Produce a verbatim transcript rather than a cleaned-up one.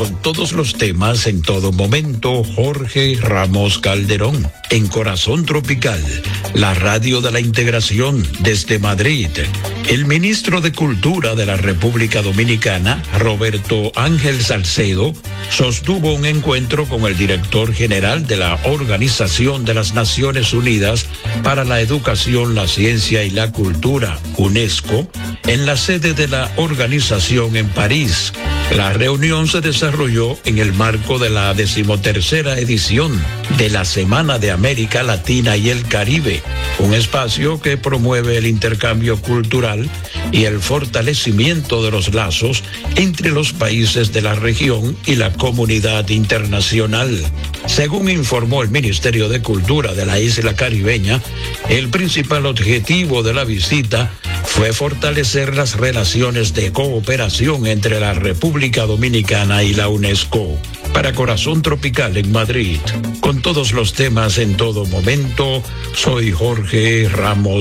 Con todos los temas en todo momento, Jorge Ramos Calderón. En Corazón Tropical, la radio de la integración desde Madrid. El ministro de Cultura de la República Dominicana, Roberto Ángel Salcedo, sostuvo un encuentro con el director general de la Organización de las Naciones Unidas para la Educación, la Ciencia y la Cultura, UNESCO, en la sede de la organización en París. La reunión se desarrolló en el marco de la decimotercera edición de la Semana de América Latina y el Caribe, un espacio que promueve el intercambio cultural y el fortalecimiento de los lazos entre los países de la región y la comunidad internacional. Según informó el Ministerio de Cultura de la isla caribeña, el principal objetivo de la visita fue fortalecer las relaciones de cooperación entre la República Dominicana y la UNESCO. Para Corazón Tropical en Madrid, con todos los temas en todo momento, soy Jorge Ramos